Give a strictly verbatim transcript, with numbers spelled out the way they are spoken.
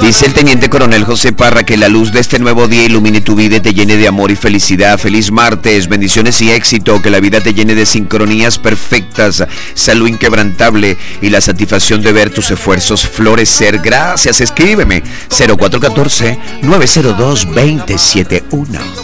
Dice el teniente coronel José Parra que la luz de este nuevo día ilumine tu vida y te llene de amor y felicidad. Feliz martes, bendiciones y éxito, que la vida te llene de sincronías perfectas, salud inquebrantable y la satisfacción de ver tus esfuerzos florecer. Gracias, escríbeme cero cuatro uno cuatro, nueve cero dos, dos cero siete uno.